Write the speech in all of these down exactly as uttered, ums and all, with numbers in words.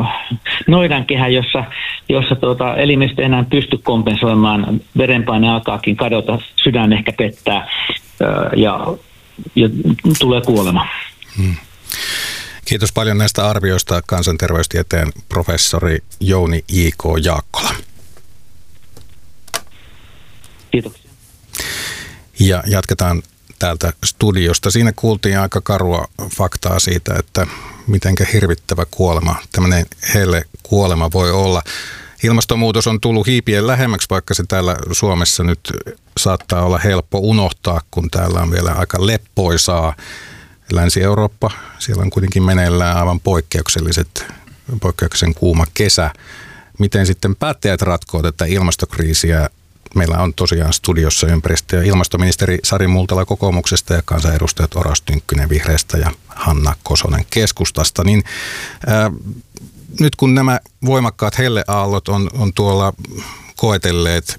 noidankehä, jossa, jossa tuota, elimistö ei enää pysty kompensoimaan, verenpaine alkaakin kadota, sydän ehkä pettää ja, ja tulee kuolema. Hmm. Kiitos paljon näistä arvioista kansanterveystieteen professori Jouni J K Jaakkola. Kiitoksia. Ja jatketaan täältä studiosta. Siinä kuultiin aika karua faktaa siitä, että mitenkä hirvittävä kuolema, tämmöinen helle kuolema voi olla. Ilmastonmuutos on tullut hiipien lähemmäksi, vaikka se täällä Suomessa nyt saattaa olla helppo unohtaa, kun täällä on vielä aika leppoisaa. Länsi-Eurooppa, siellä on kuitenkin meneillään aivan poikkeukselliset, poikkeuksellisen kuuma kesä. Miten sitten päättäjät ratkoo tätä ilmastokriisiä? Meillä on tosiaan studiossa ympäristö- ja ilmastoministeri Sari Multala kokoomuksesta ja kansanedustajat Oras Tynkkynen vihreästä ja Hanna Kosonen keskustasta. Niin, ää, nyt kun nämä voimakkaat helleaallot on, on tuolla koetelleet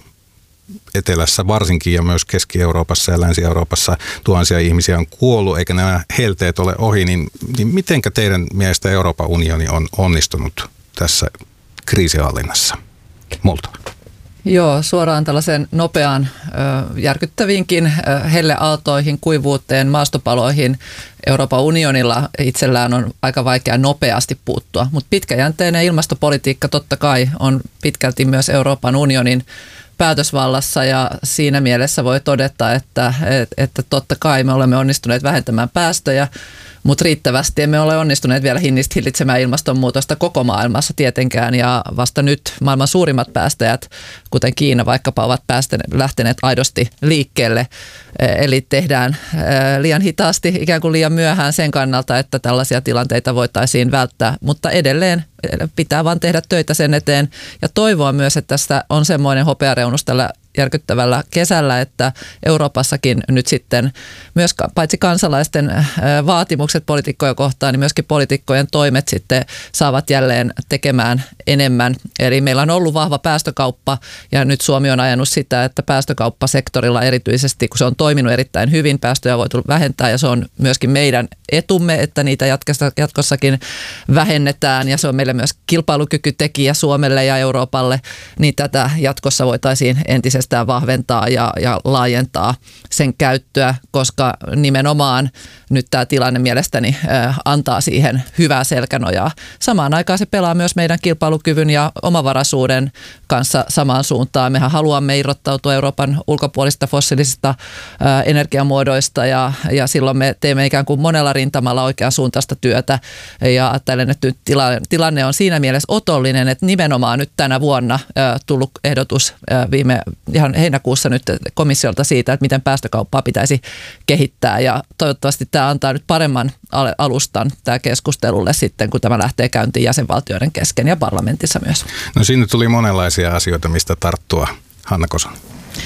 etelässä varsinkin ja myös Keski-Euroopassa ja Länsi-Euroopassa tuhansia ihmisiä on kuollut, eikä nämä helteet ole ohi, niin, niin mitenkä teidän mielestä Euroopan unioni on onnistunut tässä kriisihallinnassa? Multa. Joo, suoraan tällaisen nopeaan, järkyttäviinkin helleaaltoihin, kuivuuteen, maastopaloihin Euroopan unionilla itsellään on aika vaikea nopeasti puuttua, mutta pitkäjänteinen ilmastopolitiikka totta kai on pitkälti myös Euroopan unionin päätösvallassa ja siinä mielessä voi todeta, että, että totta kai me olemme onnistuneet vähentämään päästöjä, mutta riittävästi emme ole onnistuneet vielä hillitsemään ilmastonmuutosta koko maailmassa tietenkään ja vasta nyt maailman suurimmat päästäjät, kuten Kiina vaikkapa, ovat päästäneet, lähteneet aidosti liikkeelle. Eli tehdään liian hitaasti, ikään kuin liian myöhään sen kannalta, että tällaisia tilanteita voitaisiin välttää, mutta edelleen pitää vaan tehdä töitä sen eteen ja toivoa myös, että tässä on semmoinen hopeareunus tällä järkyttävällä kesällä, että Euroopassakin nyt sitten myös paitsi kansalaisten vaatimukset poliitikkoja kohtaan, niin myöskin poliitikkojen toimet sitten saavat jälleen tekemään enemmän. Eli meillä on ollut vahva päästökauppa ja nyt Suomi on ajanut sitä, että päästökauppasektorilla erityisesti, kun se on toiminut erittäin hyvin, päästöjä voi vähentää ja se on myöskin meidän etumme, että niitä jatkossakin vähennetään ja se on meille myös kilpailukykytekijä Suomelle ja Euroopalle, niin tätä jatkossa voitaisiin entisestään vahventaa ja, ja laajentaa sen käyttöä, koska nimenomaan nyt tämä tilanne mielestäni äh, antaa siihen hyvää selkänojaa. Samaan aikaan se pelaa myös meidän kilpailukyvyn ja omavaraisuuden kanssa samaan suuntaan. Mehän haluamme irrottautua Euroopan ulkopuolista fossiilisista äh, energiamuodoista ja, ja silloin me teemme ikään kuin monella rintamalla oikeansuuntaista työtä ja tällainen tilanne, tilanne on siinä mielessä otollinen, että nimenomaan nyt tänä vuonna äh, tullut ehdotus äh, viime ihan heinäkuussa nyt komissiolta siitä, että miten päästökauppaa pitäisi kehittää ja toivottavasti tämä antaa nyt paremman alustan tämä keskustelulle sitten, kun tämä lähtee käyntiin jäsenvaltioiden kesken ja parlamentissa myös. No siinä tuli monenlaisia asioita, mistä tarttua. Hanna Kosonen.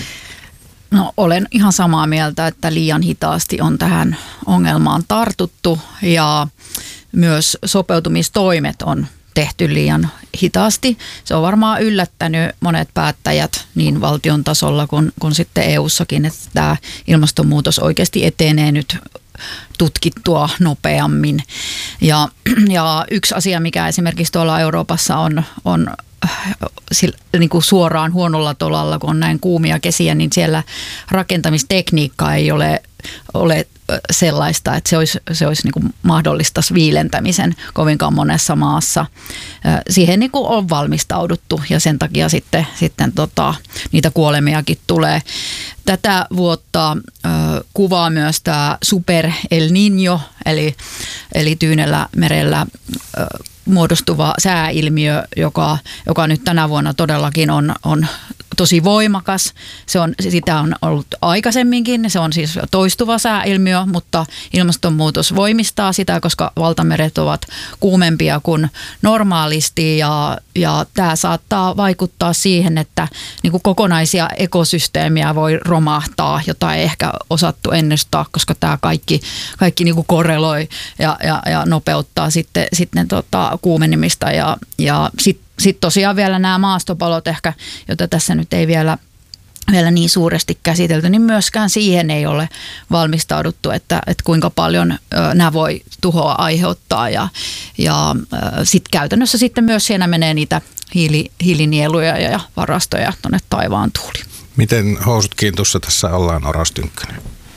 No olen ihan samaa mieltä, että liian hitaasti on tähän ongelmaan tartuttu ja myös sopeutumistoimet on tehty liian hitaasti. Se on varmaan yllättänyt monet päättäjät niin valtion tasolla kuin, kuin sitten E U:ssakin, että tämä ilmastonmuutos oikeasti etenee nyt tutkittua nopeammin. Ja, ja yksi asia, mikä esimerkiksi tuolla Euroopassa on, on niin kuin suoraan huonolla tolalla, kun on näin kuumia kesiä, niin siellä rakentamistekniikka ei ole, ole sellaista, että se olisi, se olisi niin kuin mahdollista viilentämisen kovinkaan monessa maassa. Siihen niin kuin on valmistauduttu ja sen takia sitten, sitten tota, niitä kuolemiakin tulee. Tätä vuotta ö, kuvaa myös tämä Super El Niño, eli, eli Tyynellä merellä ö, muodostuva sääilmiö, joka, joka nyt tänä vuonna todellakin on, on tosi voimakas. Se on, sitä on ollut aikaisemminkin, se on siis toistuva sääilmiö, mutta ilmastonmuutos voimistaa sitä, koska valtameret ovat kuumempia kuin normaalisti ja, ja tämä saattaa vaikuttaa siihen, että niin kuin kokonaisia ekosysteemiä voi romahtaa, jota ei ehkä osattu ennustaa, koska tämä kaikki, kaikki niin kuin korreloi ja, ja, ja nopeuttaa sitten, sitten tota kuumenemista ja, ja sitten Sitten tosiaan vielä nämä maastopalot ehkä, joita tässä nyt ei vielä vielä niin suuresti käsitelty, niin myöskään siihen ei ole valmistauduttu, että, että kuinka paljon nämä voi tuhoa aiheuttaa. Ja, ja sitten käytännössä sitten myös siinä menee niitä hiili, hiilinieluja ja varastoja tuonne taivaan tuuliin. Miten housut kiintussa tässä ollaan, Oras Tynkkynen?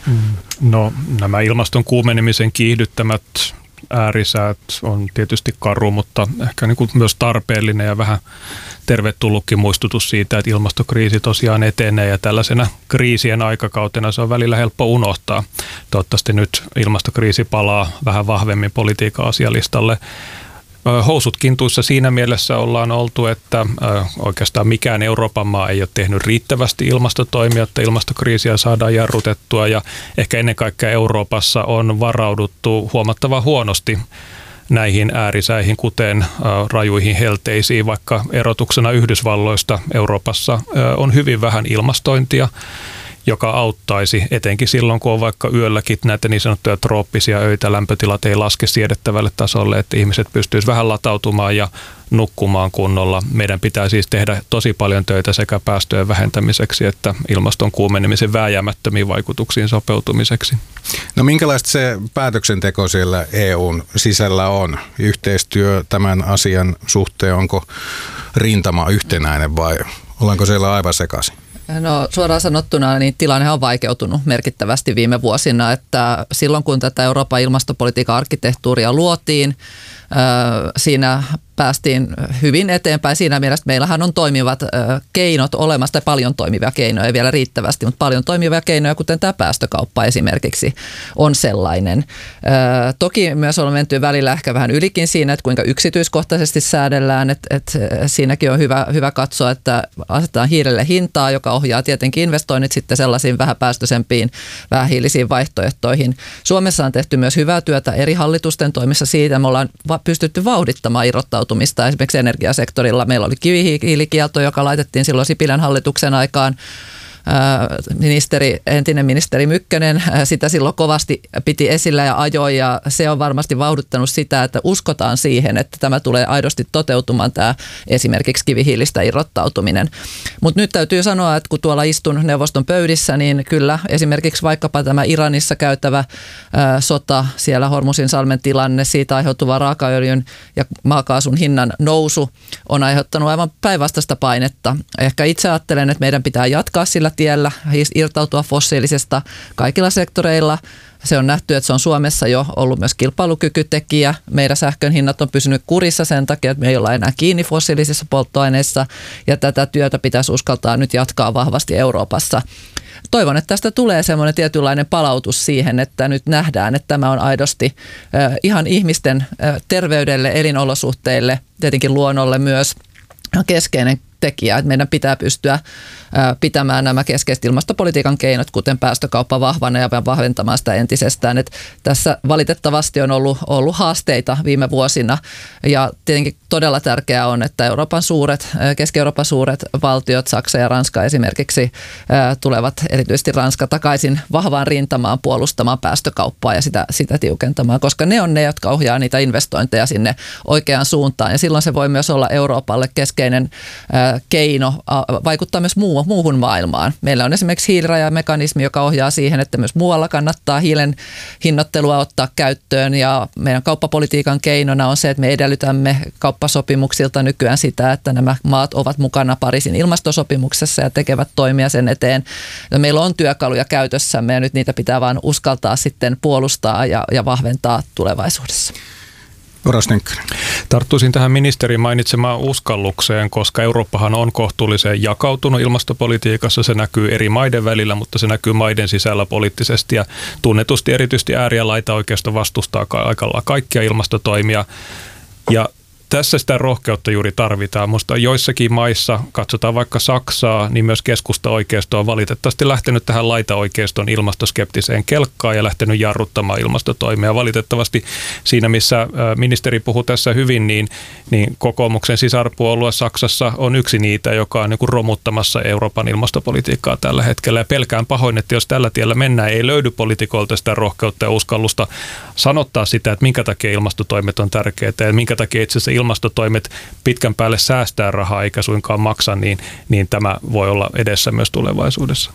No nämä ilmaston kuumenemisen kiihdyttämät äärisäät on tietysti karu, mutta ehkä niin kuin myös tarpeellinen ja vähän tervetullutkin muistutus siitä, että ilmastokriisi tosiaan etenee ja tällaisena kriisien aikakautena se on välillä helppo unohtaa. Toivottavasti nyt ilmastokriisi palaa vähän vahvemmin politiikan asialistalle. Housut kintuissa siinä mielessä ollaan oltu, että oikeastaan mikään Euroopan maa ei ole tehnyt riittävästi ilmastotoimia, että ilmastokriisiä saadaan jarrutettua ja ehkä ennen kaikkea Euroopassa on varauduttu huomattavan huonosti näihin äärisäihin, kuten rajuihin helteisiin, vaikka erotuksena Yhdysvalloista Euroopassa on hyvin vähän ilmastointia, joka auttaisi etenkin silloin, kun on vaikka yölläkin näitä niin sanottuja trooppisia öitä, lämpötilat ei laske siedettävälle tasolle, että ihmiset pystyisivät vähän latautumaan ja nukkumaan kunnolla. Meidän pitää siis tehdä tosi paljon töitä sekä päästöjen vähentämiseksi että ilmaston kuumenemisen vääjäämättömiin vaikutuksiin sopeutumiseksi. No minkälaista se päätöksenteko siellä E U:n sisällä on? Yhteistyö tämän asian suhteen, onko rintama yhtenäinen vai ollaanko siellä aivan sekaisin? No suoraan sanottuna niin tilanne on vaikeutunut merkittävästi viime vuosina, että silloin kun tätä Euroopan ilmastopolitiikan arkkitehtuuria luotiin, siinä päästiin hyvin eteenpäin. Siinä mielessä meillähän on toimivat keinot olemassa, tai paljon toimivia keinoja, ei vielä riittävästi, mutta paljon toimivia keinoja, kuten tämä päästökauppa esimerkiksi on sellainen. Toki myös on menty välillä ehkä vähän ylikin siinä, että kuinka yksityiskohtaisesti säädellään, että, että siinäkin on hyvä, hyvä katsoa, että asetetaan hiilelle hintaa, joka ohjaa tietenkin investoinnit sitten sellaisiin vähäpäästöisempiin, vähähiilisiin vaihtoehtoihin. Suomessa on tehty myös hyvää työtä eri hallitusten toimissa siitä, me ollaan pystytty vauhdittamaan irrottautumista. Esimerkiksi energiasektorilla meillä oli kivihiilikielto, joka laitettiin silloin Sipilän hallituksen aikaan. Ministeri, entinen ministeri Mykkänen sitä silloin kovasti piti esillä ja ajoi, ja se on varmasti vauhduttanut sitä, että uskotaan siihen, että tämä tulee aidosti toteutumaan, tämä esimerkiksi kivihiilistä irrottautuminen. Mutta nyt täytyy sanoa, että kun tuolla istun neuvoston pöydissä, niin kyllä esimerkiksi vaikkapa tämä Iranissa käytävä ää, sota, siellä Hormusin salmen tilanne, siitä aiheutuva raakaöljyn ja maakaasun hinnan nousu on aiheuttanut aivan päinvastaista painetta. Ehkä itse ajattelen, että meidän pitää jatkaa sillä tiellä, irtautua fossiilisesta kaikilla sektoreilla. Se on nähty, että se on Suomessa jo ollut myös kilpailukykytekijä. Meidän sähkön hinnat on pysynyt kurissa sen takia, että me ei olla enää kiinni fossiilisissa polttoaineissa, ja tätä työtä pitäisi uskaltaa nyt jatkaa vahvasti Euroopassa. Toivon, että tästä tulee semmoinen tietynlainen palautus siihen, että nyt nähdään, että tämä on aidosti ihan ihmisten terveydelle, elinolosuhteille, tietenkin luonnolle myös keskeinen tekijä, että meidän pitää pystyä pitämään nämä keskeiset ilmastopolitiikan keinot, kuten päästökauppa vahvana ja vahventamaan sitä entisestään. Että tässä valitettavasti on ollut, ollut haasteita viime vuosina, ja tietenkin todella tärkeää on, että Euroopan suuret, Keski-Euroopan suuret valtiot, Saksa ja Ranska esimerkiksi, tulevat erityisesti Ranska takaisin vahvaan rintamaan puolustamaan päästökauppaa ja sitä, sitä tiukentamaan, koska ne on ne, jotka ohjaa niitä investointeja sinne oikeaan suuntaan, ja silloin se voi myös olla Euroopalle keskeinen keino vaikuttaa myös muu, muuhun maailmaan. Meillä on esimerkiksi hiilirajamekanismi, joka ohjaa siihen, että myös muualla kannattaa hiilen hinnoittelua ottaa käyttöön, ja meidän kauppapolitiikan keinona on se, että me edellytämme kauppasopimuksilta nykyään sitä, että nämä maat ovat mukana Pariisin ilmastosopimuksessa ja tekevät toimia sen eteen. Ja meillä on työkaluja käytössämme, ja nyt niitä pitää vaan uskaltaa sitten puolustaa ja, ja vahventaa tulevaisuudessa. Oras Tynkkynen. Tarttuisin tähän ministerin mainitsemaan uskallukseen, koska Eurooppahan on kohtuullisen jakautunut ilmastopolitiikassa. Se näkyy eri maiden välillä, mutta se näkyy maiden sisällä poliittisesti, ja tunnetusti erityisesti ääri- ja laitaoikeisto vastustaa aikalla kaikkia ilmastotoimia. Ja tässä sitä rohkeutta juuri tarvitaan. Minusta joissakin maissa, katsotaan vaikka Saksaa, niin myös keskusta-oikeisto on valitettavasti lähtenyt tähän laitaoikeiston ilmastoskeptiseen kelkkaan ja lähtenyt jarruttamaan ilmastotoimia. Valitettavasti siinä, missä ministeri puhui tässä hyvin, niin, niin kokoomuksen sisarpuolue Saksassa on yksi niitä, joka on niin kuin romuttamassa Euroopan ilmastopolitiikkaa tällä hetkellä. Ja pelkään pahoin, että jos tällä tiellä mennään, ei löydy poliitikolta sitä rohkeutta ja uskallusta sanottaa sitä, että minkä takia ilmastotoimet on tärkeitä ja minkä takia itse asiassa ilmastotoimet pitkän päälle säästää rahaa eikä suinkaan maksa, niin, niin tämä voi olla edessä myös tulevaisuudessa.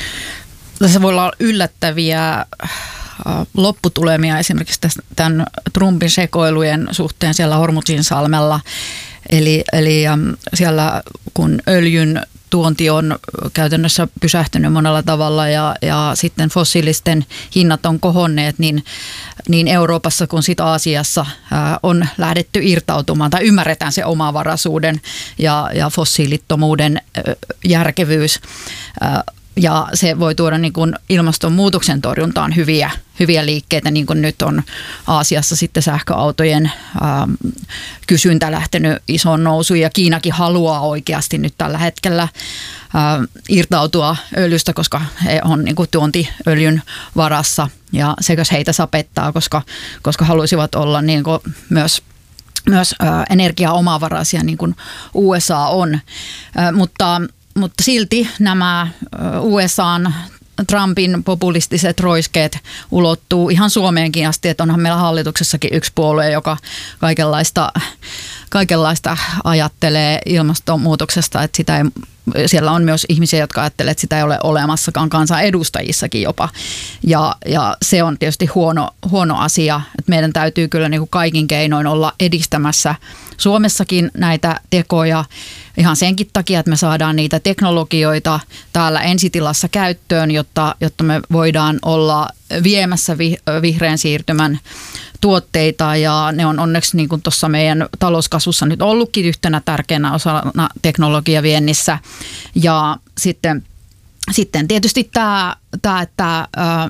Tässä voi olla yllättäviä lopputulemia esimerkiksi tämän Trumpin sekoilujen suhteen siellä Hormuzin salmella. Eli, eli siellä kun öljyn tuonti on käytännössä pysähtynyt monella tavalla ja, ja sitten fossiilisten hinnat on kohonneet, niin, niin Euroopassa kuin sitten Aasiassa ää, on lähdetty irtautumaan tai ymmärretään se omavaraisuuden ja, ja fossiilittomuuden ää, järkevyys. Ää, Ja se voi tuoda niin kuin ilmastonmuutoksen torjuntaan hyviä, hyviä liikkeitä, niin kuin nyt on Aasiassa sitten sähköautojen ähm, kysyntä lähtenyt isoon nousuun. Ja Kiinakin haluaa oikeasti nyt tällä hetkellä äh, irtautua öljystä, koska he on niin kuin tuontiöljyn varassa. Ja sekös heitä sapettaa, koska, koska haluaisivat olla niin kuin myös myös äh, energiaomavaraisia, niin kuin U S A on. Äh, mutta Mutta silti nämä U S A:n Trumpin populistiset roiskeet ulottuu ihan Suomeenkin asti, että onhan meillä hallituksessakin yksi puolue, joka kaikenlaista, kaikenlaista ajattelee ilmastonmuutoksesta, että sitä ei, siellä on myös ihmisiä, jotka ajattelee, että sitä ei ole olemassakaan kansanedustajissakin jopa. Ja, ja se on tietysti huono, huono asia, että meidän täytyy kyllä niin kuin kaikin keinoin olla edistämässä Suomessakin näitä tekoja ihan senkin takia, että me saadaan niitä teknologioita täällä ensitilassa käyttöön, jotta, jotta me voidaan olla viemässä vi, vihreän siirtymän tuotteita ja ne on onneksi niin kuin tuossa meidän talouskasvussa nyt ollutkin yhtenä tärkeänä osana teknologiaviennissä. Ja sitten, sitten tietysti tämä, tämä että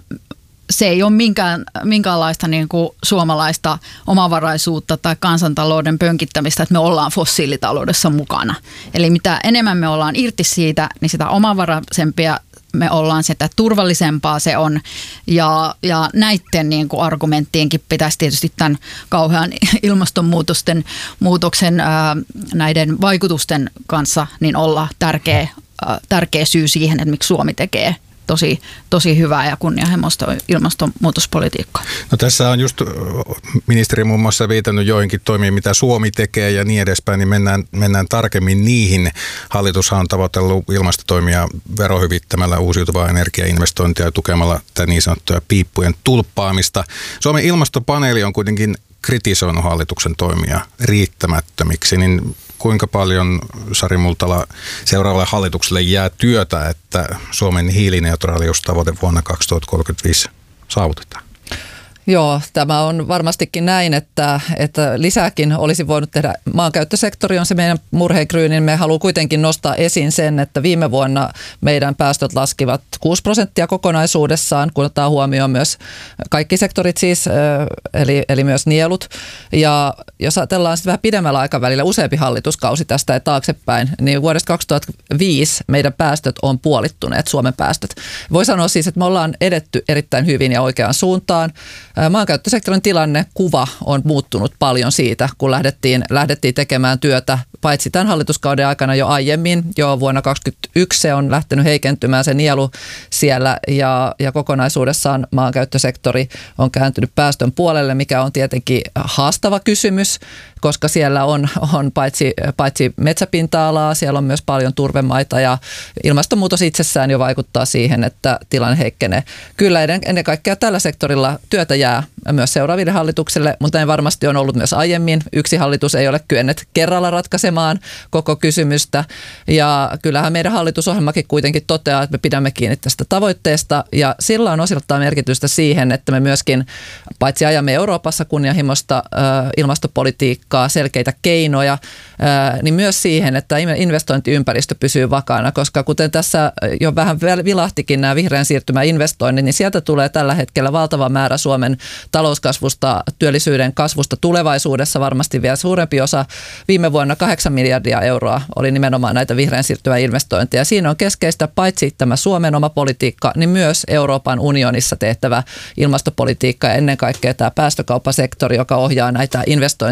se ei ole minkään, minkäänlaista niin kuin suomalaista omavaraisuutta tai kansantalouden pönkittämistä, että me ollaan fossiilitaloudessa mukana. Eli mitä enemmän me ollaan irti siitä, niin sitä omavaraisempia me ollaan, sitä turvallisempaa se on. Ja, ja näiden niin kuin argumenttienkin pitäisi tietysti tämän kauhean ilmastonmuutosten muutoksen ää, näiden vaikutusten kanssa niin olla tärkeä, ää, tärkeä syy siihen, että miksi Suomi tekee tosi, tosi hyvää ja kunnianhimoista ilmastonmuutospolitiikkaa. No tässä on just ministeri muun muassa viitannut joihinkin toimiin, mitä Suomi tekee ja niin edespäin, niin mennään, mennään tarkemmin niihin. Hallitushan on tavoitellut ilmastotoimia verohyvittämällä uusiutuvaa energiainvestointia ja tukemalla tätä niin sanottua piippujen tulppaamista. Suomen ilmastopaneeli on kuitenkin kritisoinut hallituksen toimia riittämättömiksi, niin kuinka paljon, Sari Multala, seuraavalle hallitukselle jää työtä, että Suomen hiilineutraaliustavoite vuonna kaksituhattakolmekymmentäviisi saavutetaan? Joo, tämä on varmastikin näin, että, että lisääkin olisi voinut tehdä. Maankäyttösektori on se meidän murheenkryyni. Me haluamme kuitenkin nostaa esiin sen, että viime vuonna meidän päästöt laskivat kuusi prosenttia kokonaisuudessaan, kun ottaa huomioon myös kaikki sektorit siis, eli, eli myös nielut. Ja jos ajatellaan sitten vähän pidemmällä aikavälillä useampi hallituskausi tästä taaksepäin, niin vuodesta kaksituhattaviisi meidän päästöt on puolittuneet, Suomen päästöt. Voi sanoa siis, että me ollaan edetty erittäin hyvin ja oikeaan suuntaan. Maankäyttösektorin tilannekuva on muuttunut paljon siitä, kun lähdettiin, lähdettiin tekemään työtä, paitsi tämän hallituskauden aikana jo aiemmin, jo vuonna kaksituhattakaksikymmentäyksi se on lähtenyt heikentymään se nielu siellä ja, ja kokonaisuudessaan maankäyttösektori on kääntynyt päästön puolelle, mikä on tietenkin haastava kysymys, koska siellä on, on paitsi, paitsi metsäpinta-alaa, siellä on myös paljon turvemaita ja ilmastonmuutos itsessään jo vaikuttaa siihen, että tilanne heikkenee. Kyllä ennen kaikkea tällä sektorilla työtä jää myös seuraaville hallitukselle, mutta ne varmasti on ollut myös aiemmin. Yksi hallitus ei ole kyennyt kerralla ratkaisemaan koko kysymystä ja kyllähän meidän hallitusohjelmakin kuitenkin toteaa, että me pidämme kiinni tästä tavoitteesta ja sillä on osiltaan merkitystä siihen, että me myöskin paitsi ajamme Euroopassa kunnianhimoista äh, ilmastopolitiikkaa, selkeitä keinoja, äh, niin myös siihen, että investointiympäristö pysyy vakaana, koska kuten tässä jo vähän vilahtikin nämä vihreän siirtymän investoinnit, niin sieltä tulee tällä hetkellä valtava määrä Suomen talouskasvusta, työllisyyden kasvusta tulevaisuudessa varmasti vielä suurempi osa. Viime vuonna kahdeksan miljardia euroa oli nimenomaan näitä vihreän siirtymän investointeja. Siinä on keskeistä paitsi tämä Suomen oma politiikka, niin myös Euroopan unionissa tehtävä ilmastopolitiikka ja ennen kaikkea tämä päästökauppasektori, joka ohjaa näitä investointeja nimenomaan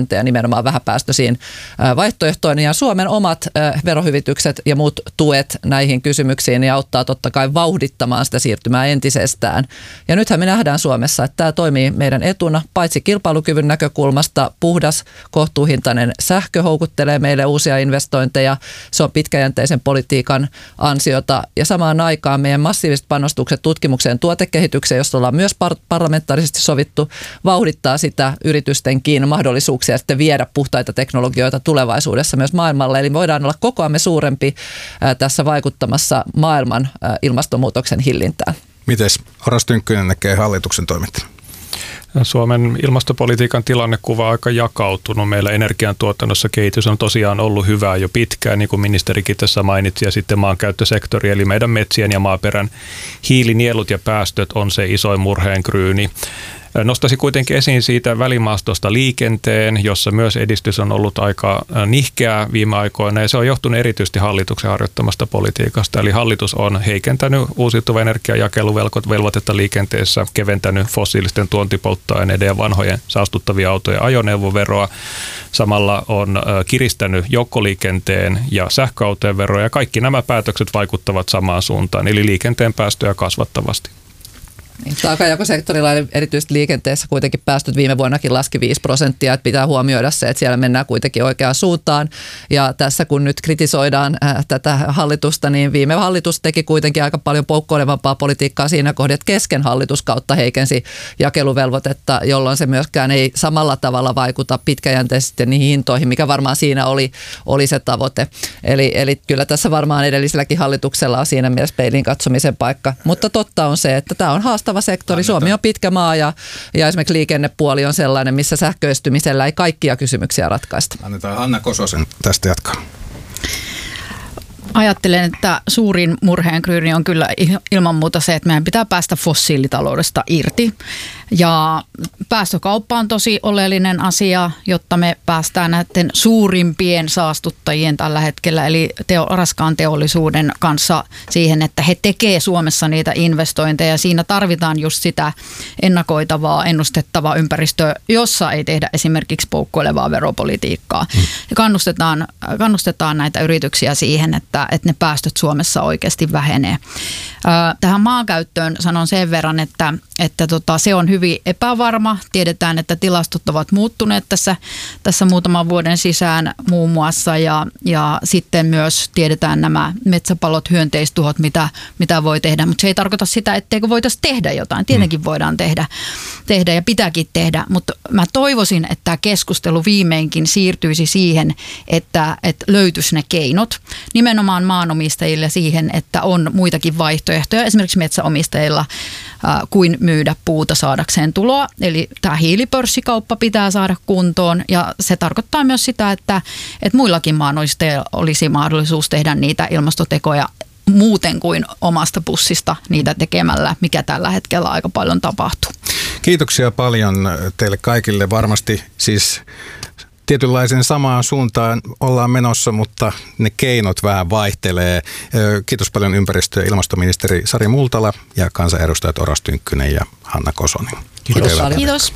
nimenomaan vähäpäästöisiin vaihtoehtoihin. Ja Suomen omat verohyvitykset ja muut tuet näihin kysymyksiin niin auttaa totta kai vauhdittamaan sitä siirtymää entisestään. Ja nythän me nähdään Suomessa, että tämä toimii meidän etuna, paitsi kilpailukyvyn näkökulmasta puhdas, kohtuuhintainen sähkö houkuttelee meille uusia investointeja. Se on pitkäjänteisen politiikan ansiota ja samaan aikaan meidän massiiviset panostukset tutkimukseen tuotekehitykseen, josta ollaan myös par- parlamentaarisesti sovittu, vauhdittaa sitä yritystenkin mahdollisuuksia sitten viedä puhtaita teknologioita tulevaisuudessa myös maailmalle. Eli voidaan olla kokoamme suurempi ää, tässä vaikuttamassa maailman ää, ilmastonmuutoksen hillintään. Mites Oras Tynkkynen näkee hallituksen toimintaa? Suomen ilmastopolitiikan tilannekuva on aika jakautunut. Meillä energiantuotannossa kehitys on tosiaan ollut hyvää jo pitkään, niin kuin ministerikin tässä mainitsi, ja sitten maankäyttösektori, eli meidän metsien ja maaperän hiilinielut ja päästöt on se isoin murheenkryyni. Nostaisin kuitenkin esiin siitä välimaastosta liikenteen, jossa myös edistys on ollut aika nihkeää viime aikoina, ja se on johtunut erityisesti hallituksen harjoittamasta politiikasta. Eli hallitus on heikentänyt uusiutuvan energian jakeluvelvoitetta liikenteessä, keventänyt fossiilisten tuontipolttoaineiden ja vanhojen saastuttavia autojen ajoneuvoveroa. Samalla on kiristänyt joukkoliikenteen ja sähköautojen veroja, ja kaikki nämä päätökset vaikuttavat samaan suuntaan, eli liikenteen päästöjä kasvattavasti. Taakanjakosektorilla erityisesti liikenteessä kuitenkin päästöt viime vuonnakin laski viisi prosenttia, että pitää huomioida se, että siellä mennään kuitenkin oikeaan suuntaan. Ja tässä kun nyt kritisoidaan äh, tätä hallitusta, niin viime hallitus teki kuitenkin aika paljon poukkoilevampaa politiikkaa siinä kohdassa, että kesken hallituskautta heikensi jakeluvelvoitetta, jolloin se myöskään ei samalla tavalla vaikuta pitkäjänteisesti niihin hintoihin, mikä varmaan siinä oli, oli se tavoite. Eli, eli kyllä tässä varmaan edelliselläkin hallituksella on siinä mielessä peilin katsomisen paikka, mutta totta on se, että tämä on haastava sektori. Suomi on pitkä maa ja, ja esimerkiksi liikennepuoli on sellainen, missä sähköistymisellä ei kaikkia kysymyksiä ratkaista. Annetaan Hanna Kososen tästä jatkaa. Ajattelen, että suurin murheenkryyni on kyllä ilman muuta se, että meidän pitää päästä fossiilitaloudesta irti. Ja päästökauppa on tosi oleellinen asia, jotta me päästään näiden suurimpien saastuttajien tällä hetkellä, eli teo, raskaan teollisuuden kanssa siihen, että he tekee Suomessa niitä investointeja. Siinä tarvitaan just sitä ennakoitavaa, ennustettavaa ympäristöä, jossa ei tehdä esimerkiksi poukkoilevaa veropolitiikkaa. Hmm. Ja kannustetaan, kannustetaan näitä yrityksiä siihen, että, että ne päästöt Suomessa oikeasti vähenee. Tähän maankäyttöön sanon sen verran, että, että tota, se on hyvin epävarma. Tiedetään, että tilastot ovat muuttuneet tässä, tässä muutaman vuoden sisään muun muassa ja, ja sitten myös tiedetään nämä metsäpalot, hyönteistuhot, mitä, mitä voi tehdä, mutta se ei tarkoita sitä, etteikö voitaisiin tehdä jotain. Tietenkin voidaan tehdä, tehdä ja pitääkin tehdä, mutta mä toivoisin, että tämä keskustelu viimeinkin siirtyisi siihen, että, että löytyisi ne keinot nimenomaan maanomistajille siihen, että on muitakin vaihtoehtoja esimerkiksi metsäomistajilla äh, kuin myydä puuta saadakseen tuloa. Eli tämä hiilipörssikauppa pitää saada kuntoon ja se tarkoittaa myös sitä, että, että muillakin maanomistajilla olisi mahdollisuus tehdä niitä ilmastotekoja muuten kuin omasta pussista niitä tekemällä, mikä tällä hetkellä aika paljon tapahtuu. Kiitoksia paljon teille kaikille. Varmasti siis tietynlaisen samaan suuntaan ollaan menossa, mutta ne keinot vähän vaihtelee. Kiitos paljon ympäristö- ja ilmastoministeri Sari Multala ja kansanedustajat Oras Tynkkynen ja Hanna Kosonen. Kiitos. Kiitos. Kiitos.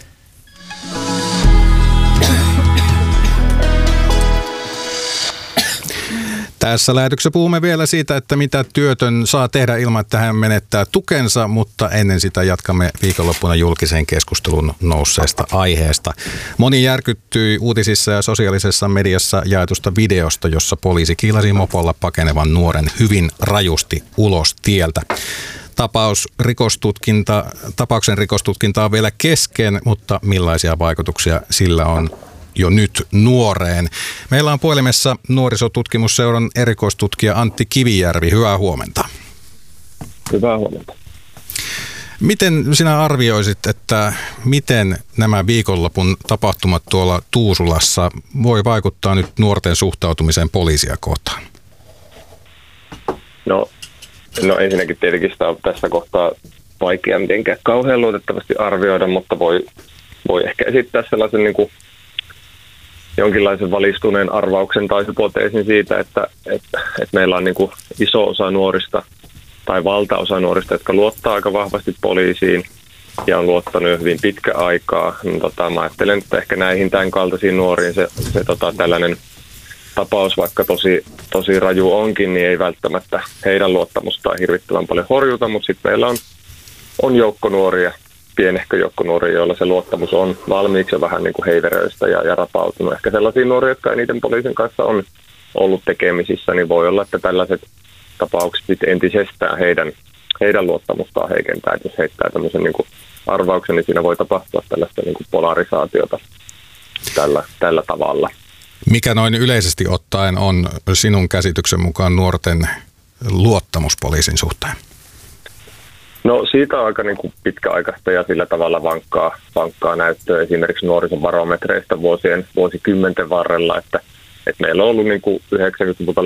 Tässä lähetyksessä puhumme vielä siitä, että mitä työtön saa tehdä ilman, että hän menettää tukensa, mutta ennen sitä jatkamme viikonloppuna julkiseen keskustelun nousseesta aiheesta. Moni järkyttyi uutisissa ja sosiaalisessa mediassa jaetusta videosta, jossa poliisi kiilasi mopolla pakenevan nuoren hyvin rajusti ulos tieltä. Tapaus, rikostutkinta, tapauksen rikostutkinta on vielä kesken, mutta millaisia vaikutuksia sillä on jo nyt nuoreen. Meillä on puhelimessa Nuorisotutkimusseuran erikoistutkija Antti Kivijärvi. Hyvää huomenta. Hyvää huomenta. Miten sinä arvioisit, että miten nämä viikonlopun tapahtumat tuolla Tuusulassa voi vaikuttaa nyt nuorten suhtautumiseen poliisia kohtaan? No, no ensinnäkin tietenkin sitä on tässä kohtaa vaikea mitenkään kauhean luotettavasti arvioida, mutta voi, voi ehkä esittää sellaisen niin kuin jonkinlaisen valistuneen arvauksen tai hypoteesin siitä, että, että, että meillä on niin kuin iso osa nuorista tai valtaosa nuorista, jotka luottaa aika vahvasti poliisiin ja on luottanut jo hyvin pitkä aikaa. No, tota, mä ajattelen, että ehkä näihin tämän kaltaisiin nuoriin se, se tota, tällainen tapaus, vaikka tosi, tosi raju onkin, niin ei välttämättä heidän luottamustaan hirvittävän paljon horjuta, mutta sitten meillä on, on joukko nuoria, pienehkö joukko nuoria, joilla se luottamus on valmiiksi jo vähän niin kuin heiveröistä ja, ja rapautunut. Ehkä sellaisia nuoria, jotka eniten poliisin kanssa on ollut tekemisissä, niin voi olla, että tällaiset tapaukset entisestään heidän, heidän luottamustaan heikentää. Että jos heittää tämmöisen niin kuin arvauksen, niin siinä voi tapahtua tällaista niin kuin polarisaatiota tällä, tällä tavalla. Mikä noin yleisesti ottaen on sinun käsityksen mukaan nuorten luottamus poliisin suhteen? No siitä on aika niin kuin pitkäaikaista ja sillä tavalla vankkaa, vankkaa näyttöä esimerkiksi nuorison barometreistä vuosien, vuosikymmenten varrella, että, että meillä on ollut niin kuin yhdeksänkymmentäluvulta